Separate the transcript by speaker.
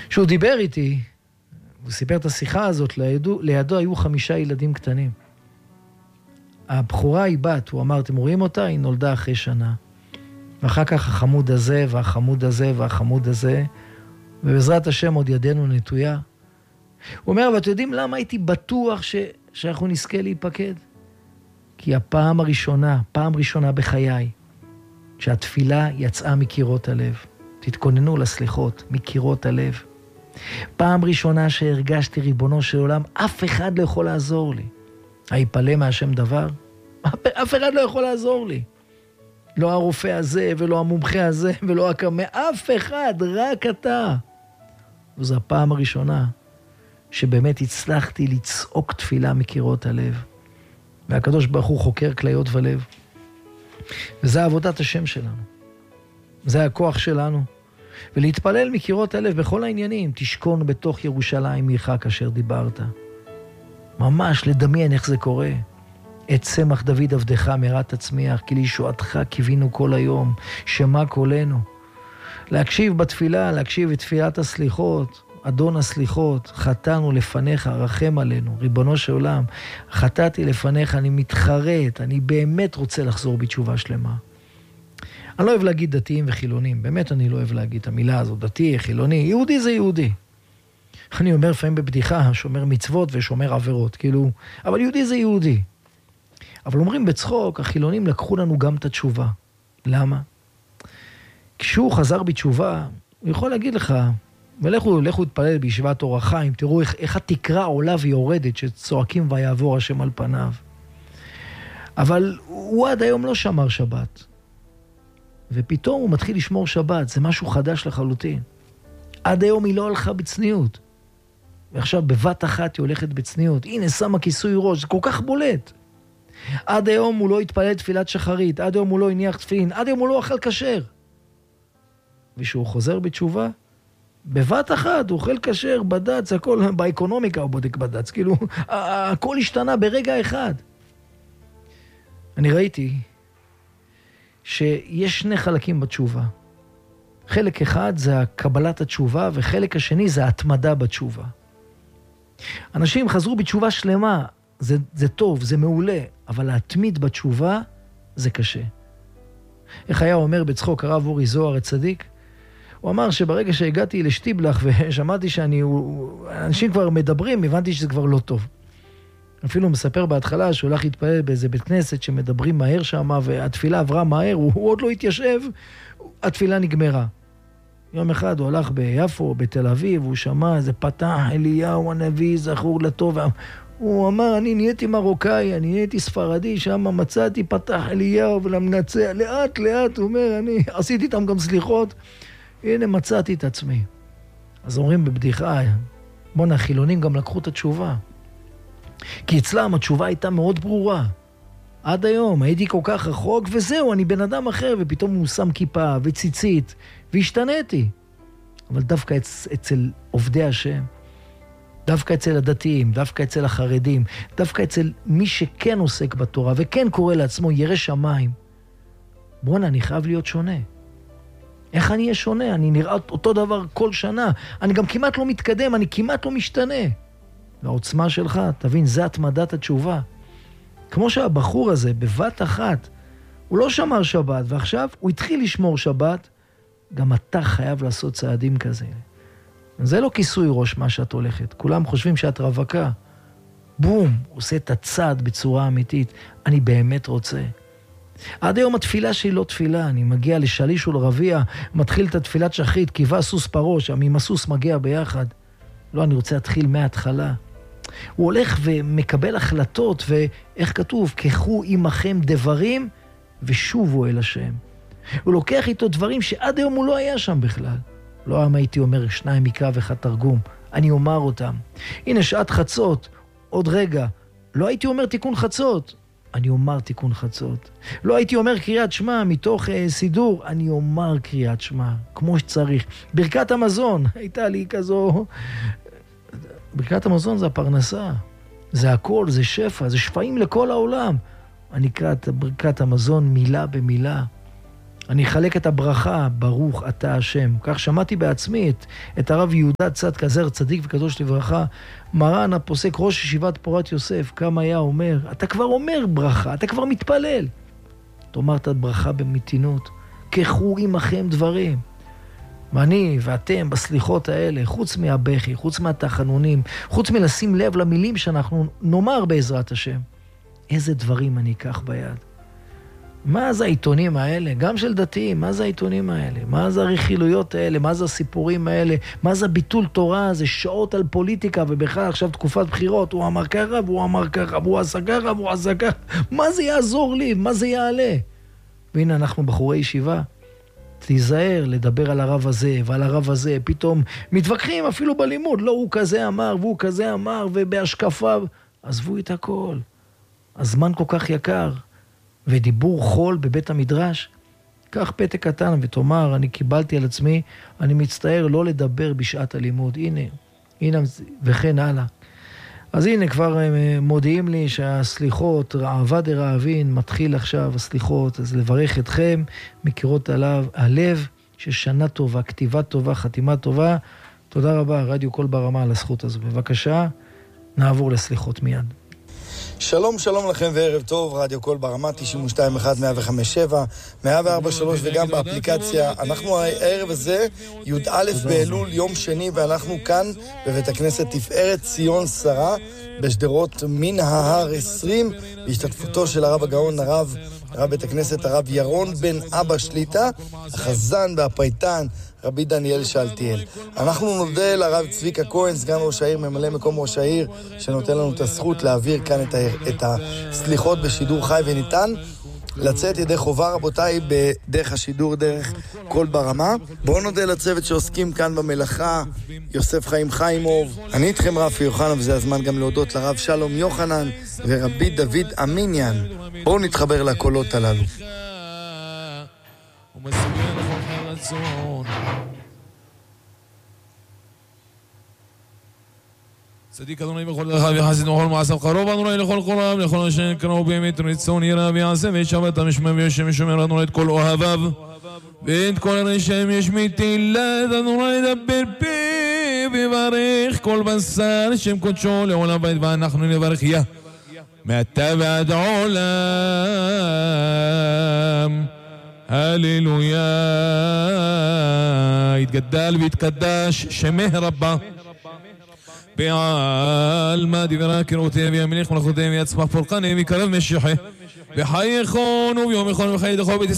Speaker 1: כשהוא דיבר איתי, הוא סיפר את השיחה הזאת, לידו היו 5 ילדים קטנים. הבחורה היא בת, הוא אמר, אתם רואים אותה? היא נולדה אחרי שנה. ואחר כך החמוד הזה, והחמוד הזה, והחמוד הזה, ובעזרת השם עוד ידנו נטויה. הוא אומר, ואתם יודעים למה הייתי בטוח שאנחנו נזכה להיפקד? כי הפעם הראשונה בחיי, שהתפילה יצאה מקירות הלב. תתכוננו לסליחות, מקירות הלב. פעם ראשונה שהרגשתי ריבונו של עולם, אף אחד לא יכול לעזור לי. היפלא מהשם דבר? אף אחד לא יכול לעזור לי. לא הרופא הזה, ולא המומחה הזה, ולא הקמא, אף אחד, רק אתה. וזו הפעם הראשונה שבאמת הצלחתי לצעוק תפילה מקירות הלב. והקדוש ברוך הוא חוקר כליות ולב. וזה עבודת השם שלנו. זה הכוח שלנו. ולהתפלל מקירות הלב בכל העניינים. תשכון בתוך ירושלים עירך כאשר דיברת. ממש לדמיין איך זה קורה. את צמח דוד עבדך מהרה תצמיח, כי לישועתך קיווינו כל היום, שמע קולנו. להקשיב בתפילה, להקשיב את תפילת הסליחות, אדון הסליחות, חטאנו לפניך, רחם עלינו, ריבונו של עולם, חטאתי לפניך, אני מתחרט, אני באמת רוצה לחזור בתשובה שלמה. אני לא אוהב להגיד דתיים וחילונים, באמת אני לא אוהב להגיד את המילה הזו, דתי, חילוני, יהודי זה יהודי. אני אומר לפעמים בבדיחה, שומר מצוות ושומר עבירות, כאילו, אבל יהודי זה יהודי. אבל אומרים בצחוק, החילונים לקחו לנו גם את התשובה. למה? כשהוא חזר בתשובה, הוא יכול להגיד לך, ולכו התפלל בישיבת אור החיים, תראו איך התקרה עולה ויורדת, שצועקים ויעבור השם על פניו. אבל הוא עד היום לא שמר שבת. ופתאום הוא מתחיל לשמור שבת, זה משהו חדש לחלוטין. עד היום היא לא הלכה בצניעות. ועכשיו בבת אחת היא הולכת בצניעות. הנה, שמה כיסוי ראש, זה כל כך בולט. עד היום הוא לא התפלל תפילת שחרית, עד היום הוא לא הניח תפילין, עד היום הוא לא אכל כשר. ושהוא חוזר בתשובה, בבת אחת הוא אוכל כשר, בד"ץ, הכל באקונומיקה הוא בודק בד"ץ, כאילו הכל השתנה ברגע אחד. אני ראיתי שיש 2 חלקים בתשובה. חלק אחד זה קבלת התשובה, וחלק השני זה ההתמדה בתשובה. אנשים חזרו בתשובה שלמה, זה טוב, זה מעולה, אבל להתמיד בתשובה זה קשה. איך היה אומר בצחוק הרב אורי זוהר הצדיק? הוא אמר שברגע שהגעתי לשטיבלח ושמעתי אנשים כבר מדברים, הבנתי שזה כבר לא טוב. אפילו הוא מספר בהתחלה שהוא הולך להתפלל באיזה בית כנסת שמדברים מהר שם, והתפילה עברה מהר, הוא עוד לא התיישב, התפילה נגמרה. יום אחד הוא הלך ביפו, בתל אביב, הוא שמע איזה פתח אליהו הנביא זכור לטוב, הוא אמר, אני נהייתי מרוקאי, אני נהייתי ספרדי, שם מצאתי פתח אליהו ולמנצח, לאט לאט, הוא אומר, אני עשיתי איתם גם סליחות, הנה מצאתי את עצמי. אז אומרים בבדיחה, בוא'נה, החילונים גם לקחו את התשובה. כי אצלם התשובה הייתה מאוד ברורה. עד היום הייתי כל כך רחוק, וזהו, אני בן אדם אחר, ופתאום הוא שם כיפה וציצית, והשתניתי. אבל דווקא אצל עובדי השם, דווקא אצל הדתיים, דווקא אצל החרדים, דווקא אצל מי שכן עוסק בתורה, וכן קורא לעצמו ירא שמיים, בוא'נה, אני חייב להיות שונה. איך אני אהיה שונה? אני נראה אותו דבר כל שנה. אני גם כמעט לא מתקדם, אני כמעט לא משתנה. והעוצמה שלך, תבין, זה התמדת התשובה. כמו שהבחור הזה, בבת אחת, הוא לא שמר שבת, ועכשיו הוא התחיל לשמור שבת, גם אתה חייב לעשות צעדים כזה. זה לא כיסוי ראש מה שאת הולכת. כולם חושבים שאת רווקה. בום, עושה את הצעד בצורה אמיתית. אני באמת רוצה. עד היום התפילה שלי לא תפילה. אני מגיע לשליש ולרביע, מתחיל את התפילת שחרית, קיבה סוס פרוש, עם הסוס מגיע ביחד. לא, אני רוצה להתחיל מההתחלה. הוא הולך ומקבל החלטות, ואיך כתוב? קחו עמכם דברים ושובו אל השם. הוא לוקח איתו דברים שעד היום הוא לא היה שם בכלל. לא הייתי אומר 2 מקרא ו1 תרגום. אני אומר אותם. הנה שעת חצות, עוד רגע. לא הייתי אומר תיקון חצות. אני אומר תיקון חצות. לא הייתי אומר קריאת שמע מתוך סידור. אני אומר קריאת שמע, כמו שצריך. ברכת המזון, הייתה לי כזו... ברכת המזון זה הפרנסה. זה הכל, זה שפע, זה שפעים לכל העולם. אני אקרא את ברכת המזון מילה במילה. אני אחלק את הברכה, ברוך אתה השם. כך שמעתי בעצמי את הרב יהודה צדקה זר, צדיק וקדוש לברכה, מרן הפוסק ראש ישיבת פורת יוסף, כמה היה אומר, אתה כבר אומר ברכה, אתה כבר מתפלל. תאמר את הברכה במתינות, קחו עמכם דברים. ואני ואתם בסליחות האלה, חוץ מהבכי, חוץ מהתחנונים, חוץ מלשים לב למילים שאנחנו נאמר בעזרת השם, איזה דברים אני אקח ביד? מה זה העיתונים האלה? גם של דתיים, מה זה העיתונים האלה? מה זה הרכילויות האלה? מה זה הסיפורים האלה? מה זה ביטול תורה? זה שעות על פוליטיקה, ובכלל עכשיו תקופת בחירות, הוא אמר ככה, והוא אמר ככה, והוא עשה ככה, והוא עשה ככה. מה זה יעזור לי? מה זה יעלה? והנה אנחנו בחורי ישיבה. תיזהר לדבר על הרב הזה ועל הרב הזה, פתאום מתווכחים אפילו בלימוד, לא הוא כזה אמר והוא כזה אמר ובהשקפה, עזבו את הכל. הזמן כל כך יקר, ודיבור חול בבית המדרש, קח פתק קטן ותאמר, אני קיבלתי על עצמי, אני מצטער לא לדבר בשעת הלימוד, הנה וכן הלאה. אז הנה כבר מודיעים לי שהסליחות, אהבה דרעבין, מתחיל עכשיו הסליחות, אז לברך אתכם, מכירות הלב, ששנה טובה, כתיבה טובה, חתימה טובה. תודה רבה, רדיו קול ברמה על הזכות הזו. בבקשה, נעבור לסליחות מיד.
Speaker 2: שלום, שלום לכם וערב טוב, רדיו קול ברמה, 92.1, 105.7, 104.3 וגם באפליקציה. אנחנו הערב הזה, י"א באלול, יום שני, ואנחנו כאן בבית הכנסת תפארת ציון שרה, בשדרות מן ההר 20, בהשתתפותו של הרב הגאון, רב בית הכנסת, הרב ירון בן אבא שליטה, החזן והפייטן, רבי דניאל שאלתיאל. אנחנו נודה לרב צביקה כהן, סגן ראש העיר, ממלא מקום ראש העיר, שנותן לנו את הזכות להעביר כאן את הסליחות בשידור חי, וניתן לצאת ידי חובה, רבותיי, בדרך השידור, דרך קול ברמה. בואו נודה לצוות שעוסקים כאן במלאכה, יוסף חיים חיימוב, אני איתכם רפי יוחנן, וזה הזמן גם להודות לרב שלום יוחנן ורבי דוד אמיניאן. בואו נתחבר לקולות הללו.
Speaker 3: صديق أدوني بقول لك هذا حسين وهو معصب قرب أدوني لخل قرام لخل عشان كانوا بيميت ريتسون يرى بيعصب يشبت مش ما بيش مش من أدوني كل أهباب بنت كل رشام يشميت إلا أدوني دبر ببارخ كل بسار شم كل شغل ولا بيت بان نحن نبارخيه ما تبعد علام هاليلويا يتقدال بيتقداش شمه ربا بعال ما دي براكر وتيم يملك ملخوتيم يتصبح فرقاني بكرم الشحي بحي خون ويوم يخون بخيد خوبي